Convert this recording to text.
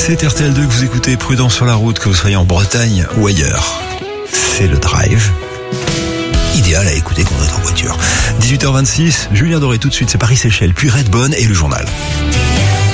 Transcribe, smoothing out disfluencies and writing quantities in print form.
C'est RTL2 que vous écoutez, prudent sur la route, que vous soyez en Bretagne ou ailleurs. C'est le drive. Idéal à écouter quand on est en voiture. 18h26, Julien Doré tout de suite, c'est Paris-Séchelles, puis Redbone et le journal.